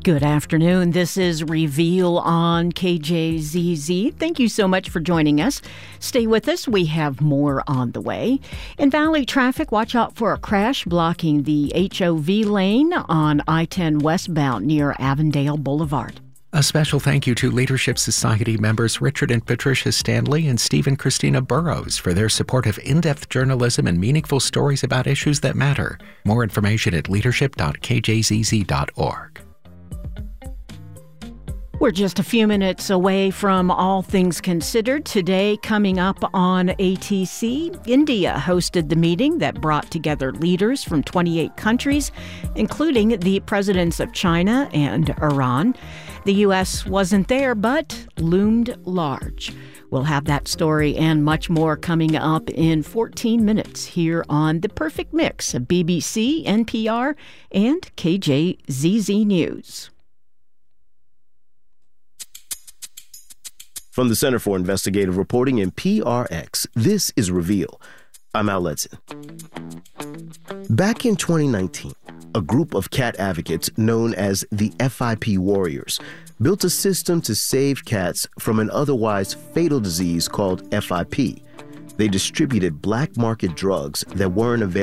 Good afternoon. This is Reveal on KJZZ. Thank you so much for joining us. Stay with us. We have more on the way. In Valley traffic, watch out for a crash blocking the HOV lane on I-10 westbound near Avondale Boulevard. A special thank you to Leadership Society members Richard and Patricia Stanley and Steve and Christina Burrows for their support of in-depth journalism and meaningful stories about issues that matter. More information at leadership.kjzz.org. We're just a few minutes away from All Things Considered. Today, coming up on ATC, India hosted the meeting that brought together leaders from 28 countries, including the presidents of China and Iran. The U.S. wasn't there, but loomed large. We'll have that story and much more coming up in 14 minutes here on The Perfect Mix of BBC, NPR, and KJZZ News. From the Center for Investigative Reporting in PRX, this is Reveal. I'm Al Letson. Back in 2019, a group of cat advocates known as the FIP Warriors built a system to save cats from an otherwise fatal disease called FIP. They distributed black market drugs that weren't available